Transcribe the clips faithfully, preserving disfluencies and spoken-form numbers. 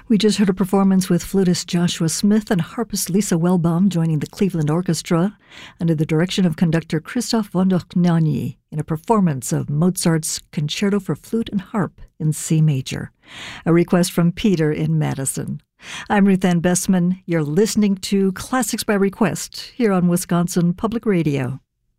We just heard a performance with flutist Joshua Smith and harpist Lisa Welbaum joining the Cleveland Orchestra under the direction of conductor Christoph von Dohnanyi in a performance of Mozart's Concerto for Flute and Harp in C major. A request from Peter in Madison. I'm Ruth Ann Bessman. You're listening to Classics by Request here on Wisconsin Public Radio.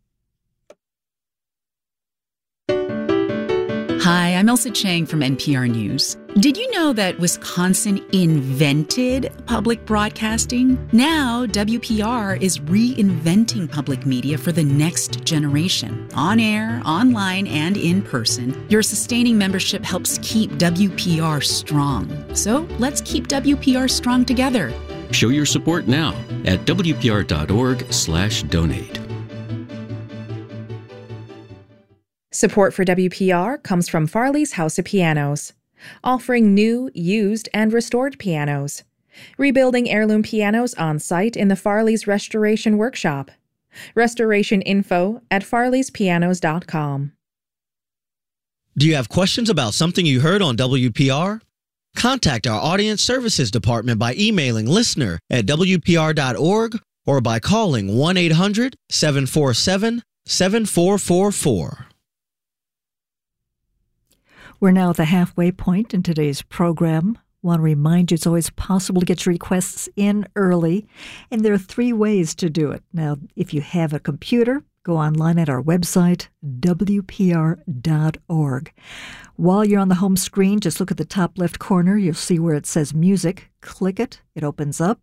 Hi, I'm Elsa Chang from N P R News. Did you know that Wisconsin invented public broadcasting? Now, W P R is reinventing public media for the next generation. On air, online, and in person, your sustaining membership helps keep W P R strong. So let's keep W P R strong together. Show your support now at W P R dot org slash donate. Support for W P R comes from Farley's House of Pianos, offering new, used, and restored pianos. Rebuilding heirloom pianos on site in the Farley's Restoration Workshop. Restoration info at farleys pianos dot com. Do you have questions about something you heard on W P R? Contact our Audience Services Department by emailing listener at W P R dot org or by calling one eight hundred seven four seven seven four four four. We're now at the halfway point in today's program. Want to remind you it's always possible to get your requests in early, and there are three ways to do it. Now, if you have a computer, go online at our website, W P R dot org. While you're on the home screen, just look at the top left corner. You'll see where it says Music. Click it. It opens up.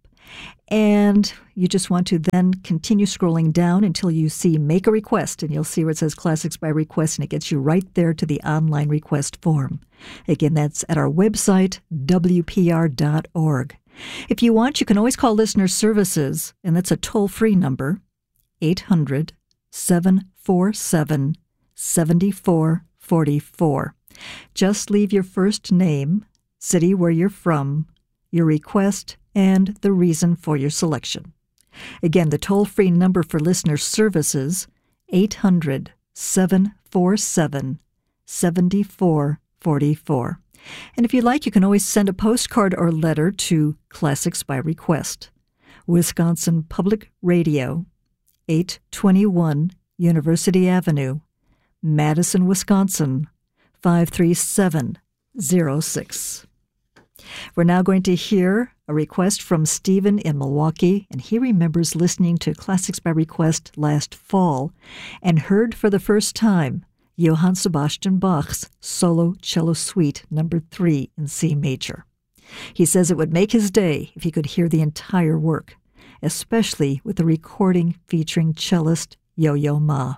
And you just want to then continue scrolling down until you see Make a Request, and you'll see where it says Classics by Request, and it gets you right there to the online request form. Again, that's at our website, W P R dot org. If you want, you can always call Listener Services, and that's a toll-free number, eight hundred seven four seven seven four four four. Just leave your first name, city where you're from, your request, and the reason for your selection. Again, the toll-free number for Listener Services, eight hundred seven four seven seven four four four. And if you like, you can always send a postcard or letter to Classics by Request, Wisconsin Public Radio, eight twenty-one University Avenue, Madison, Wisconsin, five three seven zero six. We're now going to hear a request from Stephen in Milwaukee, and he remembers listening to Classics by Request last fall and heard for the first time Johann Sebastian Bach's Solo Cello Suite number three in C major. He says it would make his day if he could hear the entire work, especially with the recording featuring cellist Yo-Yo Ma.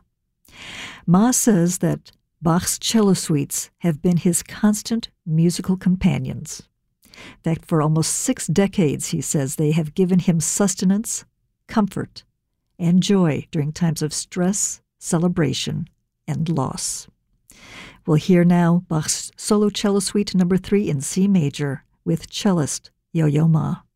Ma says that Bach's cello suites have been his constant musical companions. In fact, for almost six decades, he says, they have given him sustenance, comfort, and joy during times of stress, celebration, and loss. We'll hear now Bach's Solo Cello Suite number three in C major with cellist Yo-Yo Ma.